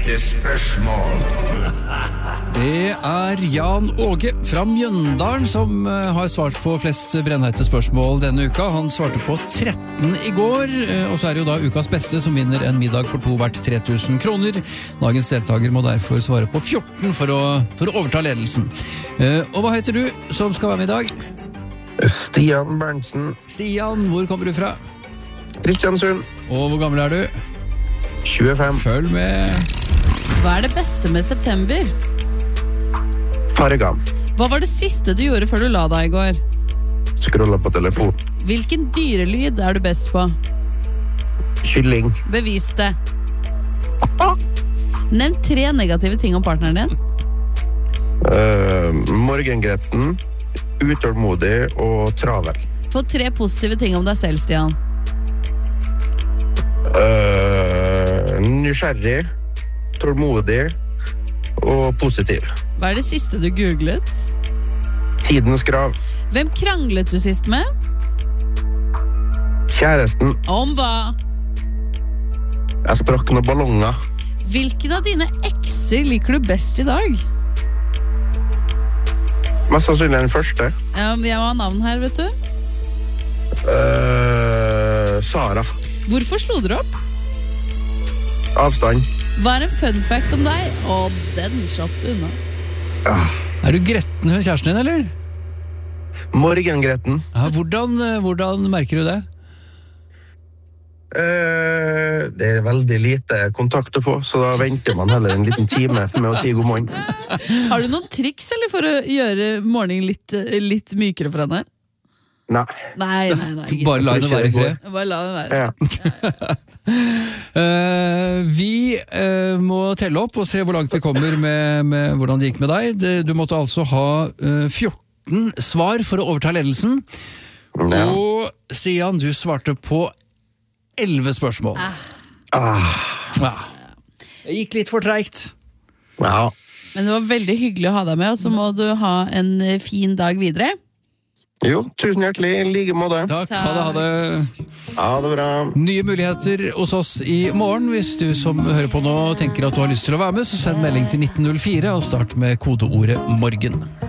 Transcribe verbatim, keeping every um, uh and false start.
Lette spørsmål. Det er Jan Åge fra Mjøndalen som uh, har svart på flest brennheite spørsmål denne uka. Han svarte på tretten i går, uh, og så er det jo da ukas beste som vinner en middag for to verdt tre tusen kroner. Dagens deltaker må derfor svare på fjorten for å, for å overta ledelsen. Uh, og hva heter du som skal være med i dag? Stian Berntsen. Stian, hvor kommer du fra? Kristiansund. Og hvor gammel er du? tjuefem. Følg med. Hva er det beste med september? Fargan. Hva var det siste du gjorde før du la deg i går? Scrolla på telefon. Hvilken dyrelyd er du best på? Kylling. Bevis det. Nevn tre negative ting om partneren din. Uh, morgengretten, utålmodig og travel. Få tre positive ting om deg selv, Stian. Uh, nysgjerrig, tålmodig og positiv. Hva er det siste du googlet? Tidens krav. Hvem kranglet du sist med? Kjæresten. Om hva? Jeg sprakk noen ballonger. Hvilken av dine ekser liker du best i dag? Mest sannsynlig den første. Ja, jeg må ha navn her, vet du. Uh, Sara. Hvorfor slo dere opp? Avstand. Hva er en fun fact om deg? Å, den slapp du unna. Ah. Er du gretten for kjæresten din, eller? Morgengretten. Ja, hvordan, hvordan merker du det? Uh, det er veldig lite kontakt å få, så da venter man heller en liten time med å si god morgen. Har du noen triks eller for å gjøre morgenen litt, litt mykere for henne? Nei. Nei, nei, nei. Bare la henne være i fred. Bare la henne være. Ja. uh, vi uh, må telle opp og se hvor langt vi kommer med, med hvordan det gikk med deg. Det, du måtte altså ha uh, fjorten svar for å overta ledelsen. Ja. Og Stian, du svarte på elleve spørsmål. Ah. Ja. Det gikk litt for treigt. Ja. Men det var veldig hyggelig å ha deg med, og så må du ha en fin dag videre. Jo, tusen hjertelig, i like måte. Takk, ha det, ha det. Ja, det er bra. Nye muligheter hos oss i morgen. Hvis du som hører på nå tenker at du har lyst til å være med, så send melding til nitten null fire og start med kodeordet morgen.